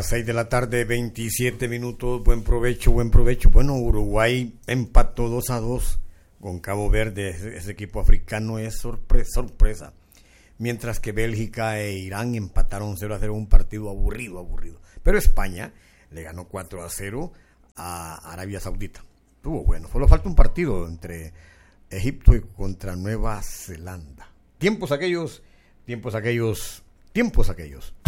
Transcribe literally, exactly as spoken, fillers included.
Las seis de la tarde, veintisiete minutos, buen provecho, buen provecho. Bueno, Uruguay empató dos a dos con Cabo Verde, ese, ese equipo africano es sorpresa, sorpresa. Mientras que Bélgica e Irán empataron cero a cero, un partido aburrido, aburrido. Pero España le ganó cuatro a cero a Arabia Saudita. Estuvo bueno, solo falta un partido entre Egipto y contra Nueva Zelanda. Tiempos aquellos, tiempos aquellos, tiempos aquellos.